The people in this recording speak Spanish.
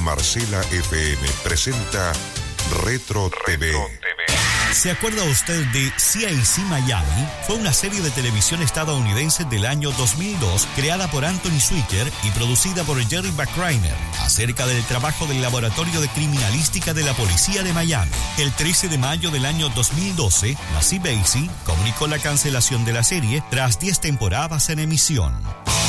Marcela FM presenta Retro TV. ¿Se acuerda usted de CIC Miami? Fue una serie de televisión estadounidense del año 2002 creada por Anthony Zuiker y producida por Jerry Bruckheimer acerca del trabajo del Laboratorio de Criminalística de la Policía de Miami. El 13 de mayo del año 2012, la CBS comunicó la cancelación de la serie tras 10 temporadas en emisión.